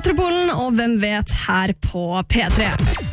Metropolen og Hvem vet her på P3.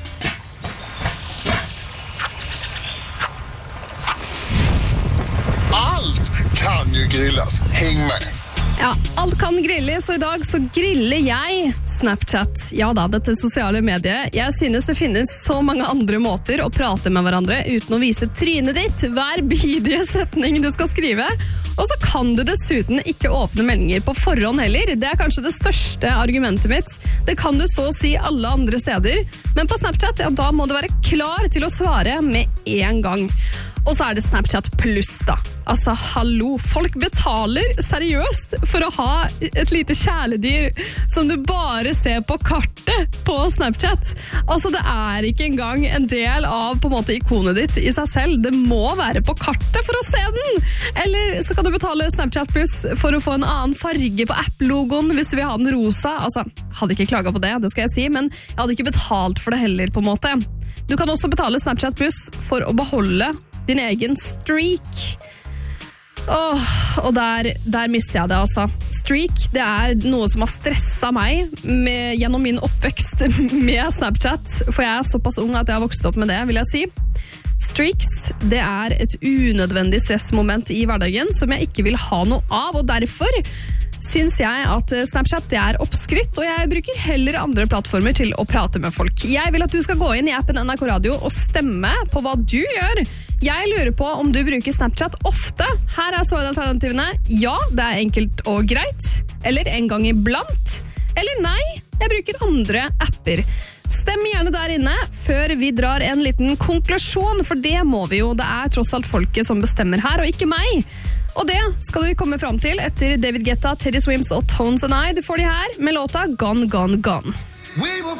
Allt kan ju grillas. Häng med. Ja, alt kan grilles, og i dag så griller jeg Snapchat. Ja da, dette sosiale mediet. Jeg synes det finnes så mange andre måter å prate med hverandre uten å vise trynet ditt hver bidige setning du skal skrive. Og så kan du dessuten ikke åpne meldinger på forhånd heller. Det er kanskje det største argumentet mitt. Det kan du så å si alle andre steder. Men på Snapchat, ja, da må du være klar til å svare med en gang. Og så er det Snapchat Plus da. Altså, hallo, folk betaler seriøst for å ha et lite kjæledyr som du bare ser på kartet på Snapchat. Altså, det er ikke engang en del av på en måte ikonet ditt i seg selv. Det må være på kartet for å se den. Eller så kan du betale Snapchat Plus for å få en annen farge på app-logoen hvis du vil ha den rosa. Altså, hadde ikke klaget på det, det skal jeg si, men jeg hadde ikke betalt for det heller på en måte. Du kan også betale Snapchat Plus for å beholde din egen streak. Og der mister jeg det altså. Streak, det er noe som har stresset meg gjennom min oppvekst med Snapchat, for jeg er såpass ung at jeg har vokst opp med det, vil jeg si. Streaks, det er et unødvendig stressmoment i hverdagen som jeg ikke vil ha noe av, og derfor synes jeg at Snapchat det er oppskrytt, og jeg bruker heller andre plattformer til å prate med folk. Jeg vil at du skal gå inn i appen NRK Radio og stemme på hva du gjør. Jeg lurer på om du bruker Snapchat ofte. Her er svaralternativene. Ja, det er enkelt og greit. Eller en gang iblant. Eller nei, jeg bruker andre apper. Stem gjerne der inne før vi drar en liten konklusjon, for det må vi jo. Det er tross alt folket som bestemmer her, og ikke meg. Og det skal vi komme fram til etter David Guetta, Teddy Swims og Tones and I. Du får de her med låta Gone, Gone, Gone.